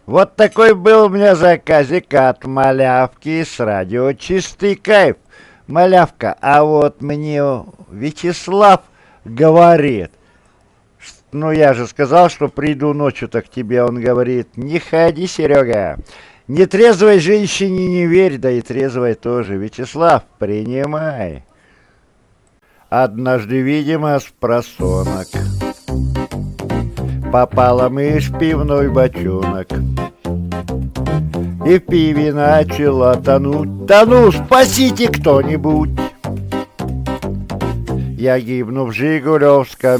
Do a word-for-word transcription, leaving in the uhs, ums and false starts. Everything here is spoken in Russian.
Вот такой был у меня заказик от малявки с радио «Чистый кайф». Малявка, а вот мне Вячеслав говорит, ш- ну я же сказал, что приду ночью-то к тебе. Он говорит: не ходи, Серега, нетрезвой женщине не верь, да и трезвой тоже. Вячеслав, принимай. Однажды, видимо, с просонок попала мышь в пивной бочонок, и в пиве начала тонуть. Да ну, спасите кто-нибудь! Я гибну в Жигулевском